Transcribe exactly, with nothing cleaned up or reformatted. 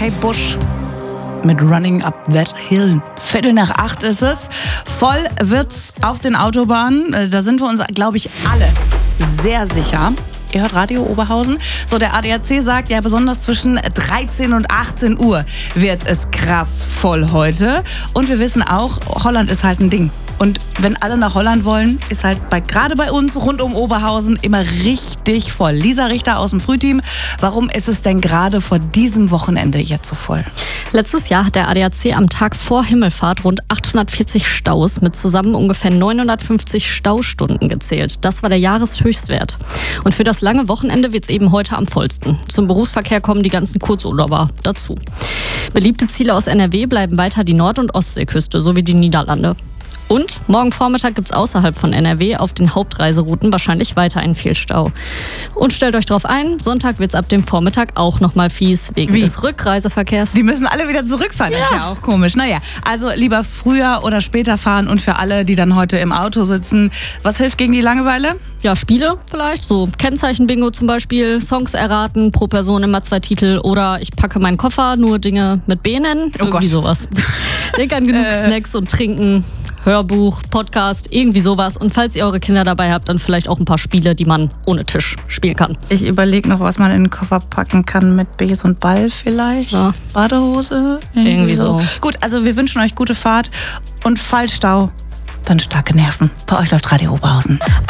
Kate Bush mit Running Up That Hill. Viertel nach acht ist es. Voll wird's auf den Autobahnen. Da sind wir uns, glaube ich, alle sehr sicher. Ihr hört Radio Oberhausen. So, der A D A C sagt, ja, besonders zwischen dreizehn und achtzehn Uhr wird es krass voll heute. Und wir wissen auch, Holland ist halt ein Ding. Und wenn alle nach Holland wollen, ist halt bei, gerade bei uns rund um Oberhausen immer richtig voll. Lisa Richter aus dem Frühteam, warum ist es denn gerade vor diesem Wochenende jetzt so voll? Letztes Jahr hat der A D A C am Tag vor Himmelfahrt rund achthundertvierzig Staus mit zusammen ungefähr neunhundertfünfzig Staustunden gezählt. Das war der Jahreshöchstwert. Und für das lange Wochenende wird es eben heute am vollsten. Zum Berufsverkehr kommen die ganzen Kurzurlauber dazu. Beliebte Ziele aus N R W bleiben weiter die Nord- und Ostseeküste sowie die Niederlande. Und morgen Vormittag gibt es außerhalb von N R W auf den Hauptreiserouten wahrscheinlich weiter einen Fehlstau. Und stellt euch drauf ein, Sonntag wird es ab dem Vormittag auch nochmal fies wegen Wie? des Rückreiseverkehrs. Die müssen alle wieder zurückfahren, Ja. Das ist ja auch komisch. Naja, also lieber früher oder später fahren und für alle, die dann heute im Auto sitzen, was hilft gegen die Langeweile? Ja, Spiele vielleicht, so Kennzeichen-Bingo zum Beispiel, Songs erraten, pro Person immer zwei Titel oder ich packe meinen Koffer, nur Dinge mit B nennen, Oh irgendwie Gott. sowas. Denk an genug Äh. Snacks und Trinken, Hörbuch, Podcast, irgendwie sowas. Und falls ihr eure Kinder dabei habt, dann vielleicht auch ein paar Spiele, die man ohne Tisch spielen kann. Ich überlege noch, was man in den Koffer packen kann mit Bs und Ball vielleicht. Ja. Badehose? Irgendwie so. Gut, also wir wünschen euch gute Fahrt und falls Stau, dann starke Nerven. Bei euch läuft Radio Oberhausen.